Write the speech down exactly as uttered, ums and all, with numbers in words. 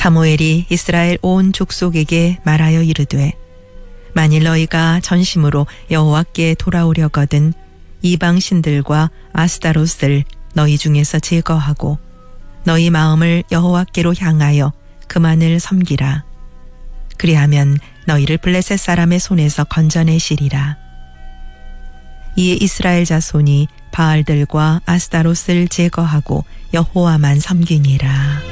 사무엘이 이스라엘 온 족속에게 말하여 이르되 만일 너희가 전심으로 여호와께 돌아오려거든 이방 신들과 아스타롯을 너희 중에서 제거하고 너희 마음을 여호와께로 향하여 그만을 섬기라. 그리하면 너희를 블레셋 사람의 손에서 건져내시리라. 이에 이스라엘 자손이 바알들과 아스타롯을 제거하고 여호와만 섬기니라.